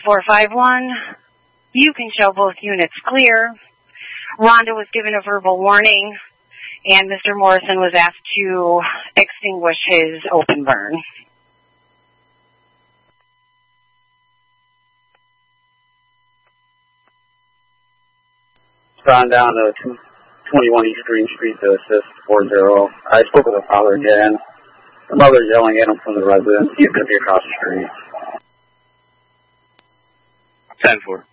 451. You can show both units clear. Rhonda was given a verbal warning, and Mr. Morrison was asked to extinguish his open burn. Gone down to 221 East Green Street to assist 40. I spoke with the father again. The mother's yelling at him from the residence. He's going to be across the street. 10-4.